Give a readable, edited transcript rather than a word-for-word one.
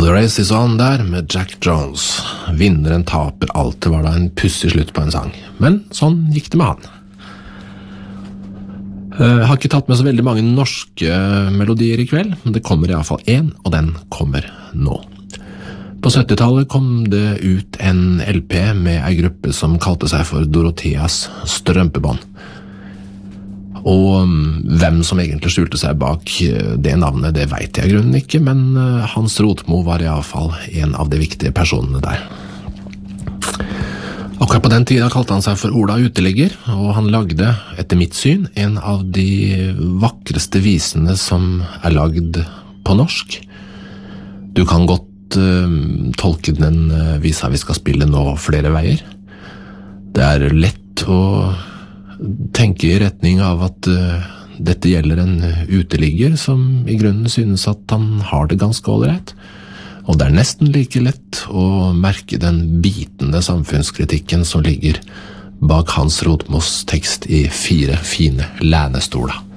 The Race Is On der med Jack Jones. Vinneren taper alltid, var da en pussig slutt på en sang. Men sånn gikk det med han. Jeg har ikke tatt med så veldig mange norske melodier i kveld, men det kommer i hvert fall en, og den kommer nå. På 70-tallet kom det ut en LP med en gruppe som kalte seg for Dorotheas Strømpebånd. Og hvem som egentlig skjulte seg bak det navnet, det vet jeg i grunnen ikke, men Hans Rotmo var i alle fall en av de viktige personene der. Akkurat på den tiden kalte han seg for Ola Uteligger, og han lagde, etter mitt syn, en av de vakreste visene som er lagd på norsk. Du kan godt tolke den visa vi skal spille nå flere veier. Det er lett å tenke i retning av at dette gjelder en uteligger som i grunnen synes at han har det ganske ålreit. Og det er nesten like lett å merke den bitende samfunnskritikken som ligger bak Hans Rotmos tekst i 4 fine lænestoler.